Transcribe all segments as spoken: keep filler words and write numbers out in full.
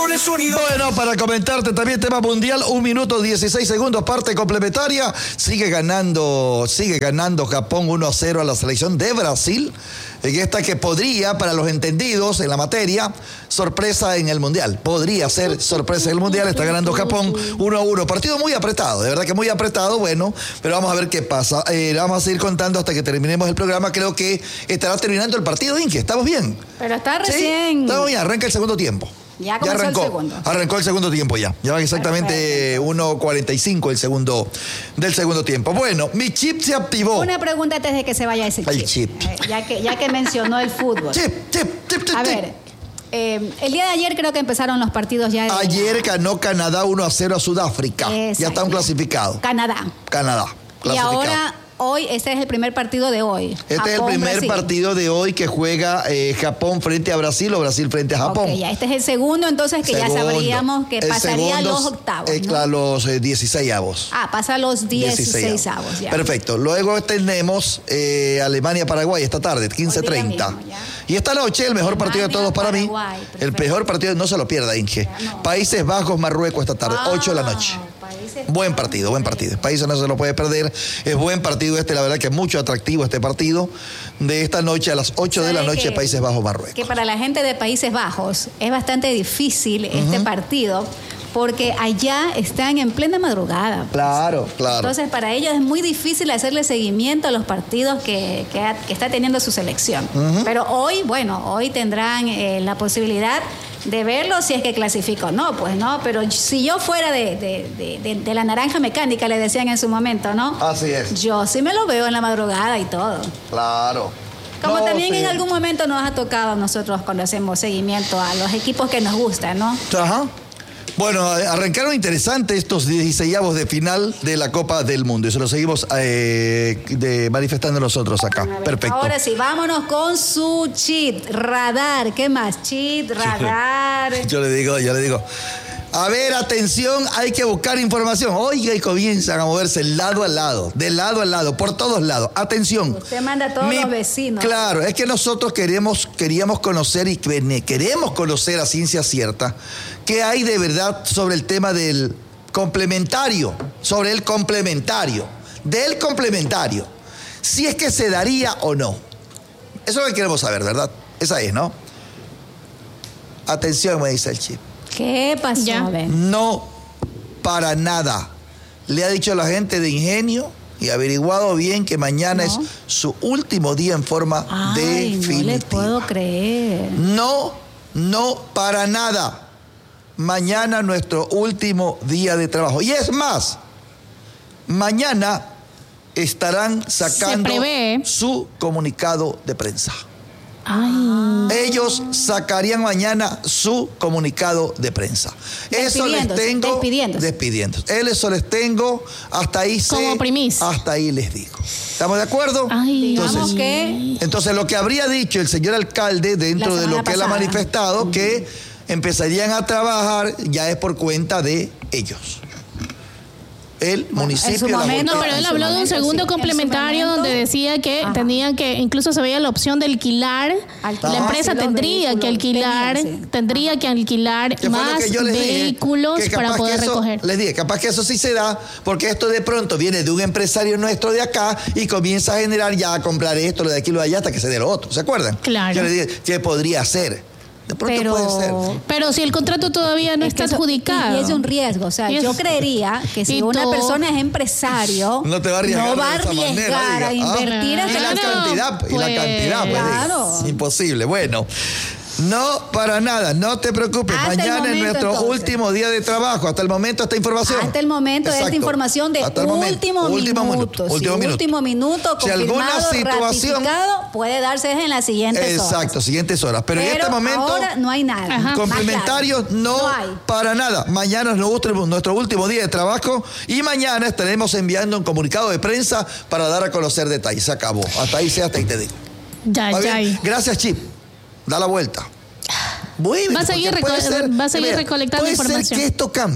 Bueno, para comentarte también tema mundial, un minuto dieciséis segundos, parte complementaria. Sigue ganando, sigue ganando Japón uno a cero a la selección de Brasil. En esta que podría, para los entendidos en la materia, sorpresa en el mundial. Podría ser sorpresa en el mundial. Está ganando Japón uno a uno. Partido muy apretado, de verdad que muy apretado. Bueno, pero vamos a ver qué pasa. Eh, vamos a seguir contando hasta que terminemos el programa. Creo que estará terminando el partido, Inge. ¿Estamos bien? Pero está recién. ¿Sí? Estamos bien, arranca el segundo tiempo. Ya comenzó ya arrancó, el segundo. Arrancó el segundo tiempo ya. Ya van exactamente uno cuarenta y cinco el segundo del segundo tiempo. Bueno, mi chip se activó. Una pregunta antes de que se vaya ese chip. El chip. Eh, ya, que, ya que mencionó el fútbol. Chip, chip, chip, chip. A ver, eh, el día de ayer creo que empezaron los partidos ya. De ayer ganó Canadá uno a cero a Sudáfrica. Exacto. Ya están clasificados. Canadá. Canadá. Y ahora... Hoy, este es el primer partido de hoy. Este Japón, es el primer Brasil. partido de hoy que juega eh, Japón frente a Brasil o Brasil frente a Japón. Okay, ya este es el segundo, entonces que segundo. Ya sabríamos que el pasaría a los octavos. Eh, ¿no? A los eh, dieciseisavos. Ah, pasa a los dieciseisavos. Ya. Perfecto. Luego tenemos eh, Alemania-Paraguay esta tarde, quince treinta. Y esta noche el mejor partido de todos para Paraguay, mí. Perfecto. El mejor partido, no se lo pierda, Inge. No. Países Bajos-Marruecos esta tarde, ah, ocho de la noche. Buen partido, buen partido. Países no se lo puede perder. Es buen partido este, la verdad que es mucho atractivo este partido. De esta noche a las ocho de la noche, que, Países Bajos, Marruecos. Que para la gente de Países Bajos es bastante difícil uh-huh. este partido, porque allá están en plena madrugada. Pues. Claro, claro. Entonces, para ellos es muy difícil hacerle seguimiento a los partidos que, que, que está teniendo su selección. Uh-huh. Pero hoy, bueno, hoy tendrán eh, la posibilidad de verlo si es que clasifica o no, pues no, pero si yo fuera de, de, de, de, de la naranja mecánica, le decían en su momento, ¿no? Así es. Yo sí me lo veo en la madrugada y todo. Claro. Como no, también sí. En algún momento nos ha tocado a nosotros cuando hacemos seguimiento a los equipos que nos gustan, ¿no? Ajá. Bueno, arrancaron interesantes estos dieciseisavos de final de la Copa del Mundo. Y se lo seguimos eh, de, manifestando nosotros acá. Ver, perfecto. Ahora sí, vámonos con su cheat, radar. ¿Qué más? Cheat, radar. Yo le digo, yo le digo. A ver, atención, hay que buscar información. Oiga, y comienzan a moverse lado a lado, de lado a lado, por todos lados. Atención. Usted manda a todos Mi, los vecinos. Claro, es que nosotros queremos, queríamos conocer y queremos conocer a ciencia cierta qué hay de verdad sobre el tema del complementario, sobre el complementario, del complementario. Si es que se daría o no. Eso es lo que queremos saber, ¿verdad? Esa es, ¿no? Atención, me dice el chip. ¿Qué pasó? Ya. No, para nada. Le ha dicho a la gente de Ingenio y averiguado bien que mañana no. es su último día en forma Ay, definitiva. No le puedo creer. No, no, para nada. Mañana nuestro último día de trabajo. Y es más, mañana estarán sacando su comunicado de prensa. Ay. Ellos sacarían mañana su comunicado de prensa. Eso les tengo. Despidiéndose. Despidiéndose. Eso les tengo. Hasta ahí sé. Como primicia. Hasta ahí les digo. ¿Estamos de acuerdo? Ay, entonces, que... entonces, lo que habría dicho el señor alcalde dentro de lo que pasada. él ha manifestado, uh-huh. que empezarían a trabajar ya es por cuenta de ellos. El bueno, municipio de momento, pero él habló de un segundo sí. complementario donde decía que Ajá. tenían que, incluso se veía la opción de alquilar, Alquilar. la empresa tendría que alquilar, Pendiense. tendría Ajá. que alquilar que más vehículos dije, para poder eso, recoger. Les dije, capaz que eso sí se da, porque esto de pronto viene de un empresario nuestro de acá y comienza a generar ya a comprar esto, lo de aquí, lo de allá, hasta que se dé lo otro, ¿se acuerdan? Claro. Yo les dije, ¿qué podría ser? De pronto pero, puede ser. Pero si el contrato todavía no es está eso, adjudicado. Y es un riesgo. O sea, yo creería que si una todo. persona es empresario, no, te va a arriesgar, no va a, arriesgar manera, a invertir ah, hasta y la cantidad, pues, y la cantidad, pues, claro. es imposible. Bueno. No, para nada, no te preocupes. Hasta Mañana momento, es nuestro entonces. último día de trabajo. Hasta el momento esta información. Hasta el momento Exacto. esta información de último, último minuto. minuto. Sí, último minuto. Último minuto, si alguna situación puede darse en las siguientes Exacto, horas. Exacto, siguientes horas. Pero, Pero en este momento ahora no hay nada. Ajá. Complementarios no, no hay. Para nada. Mañana es nuestro, nuestro último día de trabajo y mañana estaremos enviando un comunicado de prensa para dar a conocer detalles. Se acabó. Hasta ahí sea, hasta ahí te digo. Ya, ya. Gracias, Chip. Da la vuelta. Muy bien, va a seguir, reco- ser, va a seguir mira, recolectando puede información. Puede ser que esto cambie.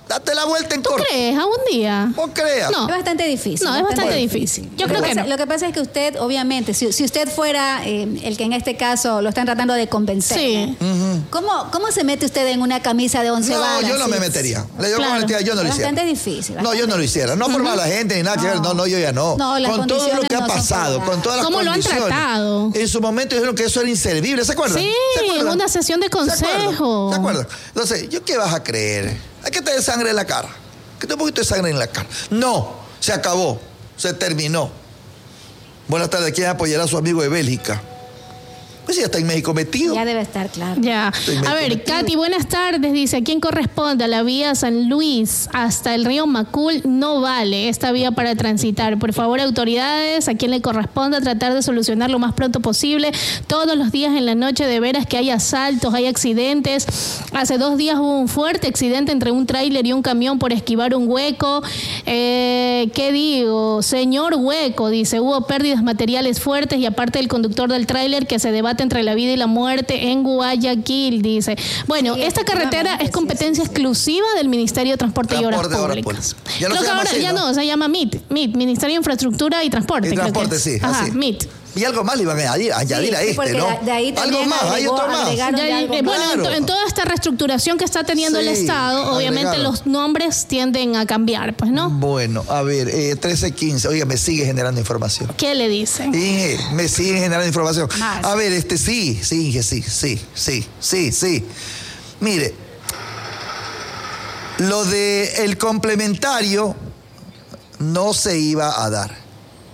Date la vuelta en ¿Tú corto. crees? ¿A un día? ¿Vos creas? No. Es bastante difícil. No, es bastante difícil. Yo creo que no. Lo que pasa es que usted, obviamente, si, si usted fuera eh, el que en este caso lo están tratando de convencer, sí. ¿no? ¿Cómo, ¿cómo se mete usted en una camisa de once no, varas? No, yo no sí, me metería. Le digo claro. como mentira, yo no lo es hiciera. bastante difícil. Bastante no, yo no lo hiciera. No por mala gente ni nada que ver. No, no, yo ya no. No, las con todo lo que ha condiciones no son pasado, con favorables. todas las ¿Cómo lo han condiciones. tratado? En su momento dijeron que eso era inservible. ¿Se acuerdan? Sí, ¿Se acuerdan? en una sesión de ¿Se acuerdan? consejo. ¿Se acuerdan? Entonces, ¿yo qué vas a creer? Hay que tener sangre en la cara. Que tengo un poquito de sangre en la cara. No, se acabó. Se terminó. Buenas tardes. ¿Quién apoyará a su amigo de Bélgica? Pues ya está en México metido. Ya debe estar claro. Ya. A ver, metido. Katy, buenas tardes. Dice, ¿a quién corresponde? A la vía San Luis hasta el río Macul no vale esta vía para transitar. Por favor, autoridades, ¿a quién le corresponde tratar de solucionar lo más pronto posible? Todos los días en la noche de veras que hay asaltos, hay accidentes. Hace dos días hubo un fuerte accidente entre un tráiler y un camión por esquivar un hueco. Eh, ¿Qué digo? Señor Hueco, dice, hubo pérdidas materiales fuertes y aparte del conductor del tráiler que se debate entre la vida y la muerte en Guayaquil, dice. Bueno, Sí, esta carretera es competencia sí, sí, sí. exclusiva del Ministerio de Transporte, Transporte y Obras Públicas. Ya no creo se que llama ahora así, ya ¿no? no, se llama M I T, M I T, Ministerio de Infraestructura y Transporte. Y creo transporte, que sí, es. Ajá, así. M I T. Y algo más le iban a añadir, añadir Sí, a sí, este, porque ¿no? de ahí Algo también más, hay agregó- otro más. agregaron Ya, de algo eh, bueno, más. en, Claro. to- en toda esta reestructuración que está teniendo el Sí, Estado, obviamente agregaron. los nombres tienden a cambiar, pues, ¿no? Bueno, a ver, eh, trece quince. Oiga, me sigue generando información. ¿Qué le dicen? Inge, me sigue generando información. Más. A ver, este sí, sí, Inge, sí, sí, sí, sí, sí. Mire, lo de el complementario no se iba a dar.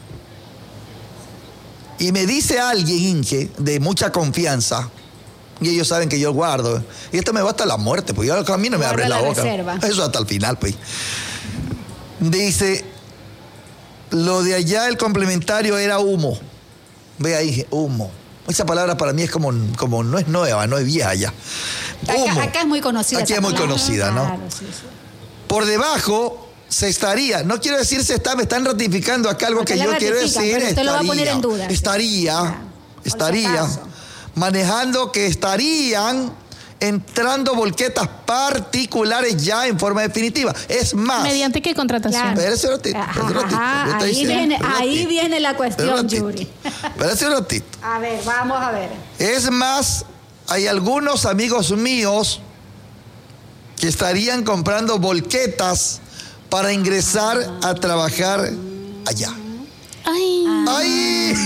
Y me dice alguien, Inge, de mucha confianza, y ellos saben que yo guardo, y esto me va hasta la muerte, pues yo a mí no me Guarda abre la la boca. reserva. Eso hasta el final, pues. Dice, lo de allá, el complementario era humo. Ve ahí, humo. Esa palabra para mí es como, como no es nueva, no es vieja ya. Humo. Acá, acá es muy conocida. Aquí esa es muy palabra. conocida, ¿no? Claro, sí, sí. Por debajo se estaría, no quiero decir se está, me están ratificando acá algo Porque que le yo quiero ratifican, decir. pero usted lo va a poner en duda. Estaría, Ya, por si estaría acaso. manejando que estarían entrando volquetas particulares ya en forma definitiva. Es más. ¿Mediante qué contratación? Claro. Espérese un ratito, Ajá, espérese un ratito, ajá, yo estoy ahí diciendo, viene, espérese un ahí ratito, viene la espérese un cuestión, ratito, Yuri. espérese un ratito. A ver, vamos a ver. Es más, hay algunos amigos míos que estarían comprando volquetas para ingresar a trabajar allá. Ay. ¡Ay!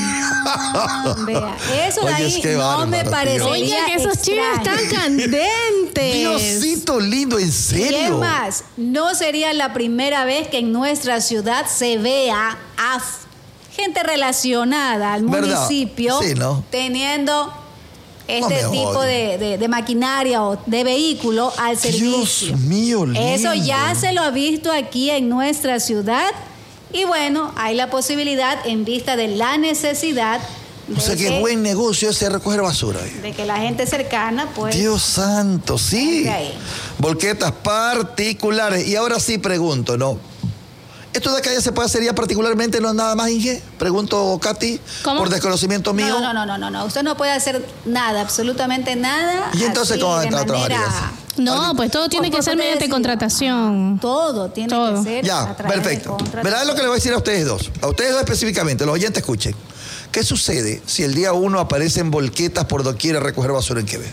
Vea, eso de Oye, ahí es que no bárbaro, me tío. parecería Oye, que esos chivos extraño. están candentes. Diosito lindo, ¿en Y es serio? más, no sería la primera vez que en nuestra ciudad se vea a f- gente relacionada al ¿Verdad? municipio Sí, ¿no? teniendo este No me tipo odie. de, de- de maquinaria o de vehículo al servicio. Dios mío, lindo. Eso ya se lo ha visto aquí en nuestra ciudad y bueno, hay la posibilidad en vista de la necesidad de, O sea, que que, buen negocio ese recoger basura. de que la gente cercana pues Dios santo, sí. Ok. Volquetas particulares. Y ahora sí pregunto, ¿no? ¿Esto de acá ya se puede hacer ya particularmente, no nada más, Inge? Pregunto, Katy, ¿Cómo? por desconocimiento mío. No, no, no, no, no, no. Usted no puede hacer nada, absolutamente nada. ¿Y entonces así, cómo va a de entrar a trabajar manera- eso? No, pues todo tiene Por que ser poder mediante decir, contratación. Todo tiene Todo. que ser Ya, a través de perfecto. contratación. Verá lo que le voy a decir a ustedes dos. A ustedes dos específicamente, los oyentes escuchen. ¿Qué sucede si el día uno aparecen volquetas por doquier a recoger basura en Quevedo?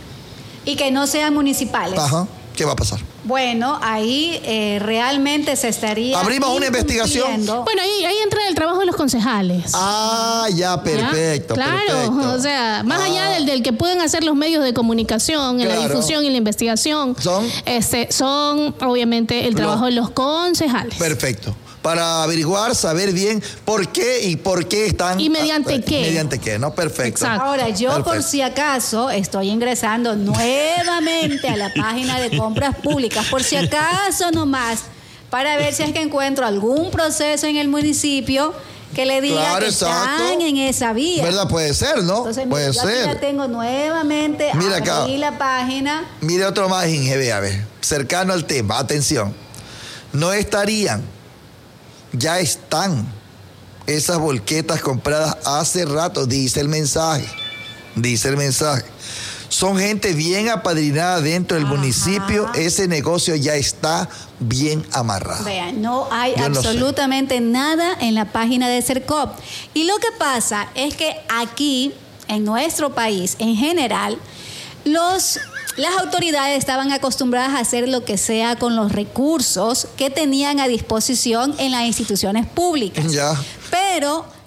Y que no sean municipales. Ajá. ¿Qué va a pasar? Bueno, ahí eh, realmente se estaría. ¿Abrimos una investigación? incumpliendo. Bueno, ahí, ahí entra el trabajo de los concejales. Ah, ya, perfecto. ¿Ya? Claro, perfecto. o sea, más Ah, allá del, del que pueden hacer los medios de comunicación, en la Claro. difusión y la investigación, ¿Son? este, son obviamente el Lo- trabajo de los concejales. Perfecto. Para averiguar, saber bien por qué y por qué están. ¿Y mediante ah, qué? Mediante qué, ¿no? Perfecto. Exacto. Ahora, yo por Perfecto. si acaso estoy ingresando nuevamente a la página de compras públicas, por si acaso nomás, para ver si es que encuentro algún proceso en el municipio que le diga Claro, que exacto. están en esa vía. ¿Verdad? Puede ser, ¿no? Entonces, mira, Puede yo aquí ser. ya tengo nuevamente, Mira abrí acá. la página. Mire otro más, Inge, vea, ve. Cercano al tema, atención. No estarían, ya están esas volquetas compradas hace rato, dice el mensaje. Dice el mensaje. son gente bien apadrinada dentro del Ajá. municipio, ese negocio ya está bien amarrado. Vean, no hay Yo absolutamente no nada en la página de Sercop. Y lo que pasa es que aquí, en nuestro país, en general, los... Las autoridades estaban acostumbradas a hacer lo que sea con los recursos que tenían a disposición en las instituciones públicas. Ya. Pero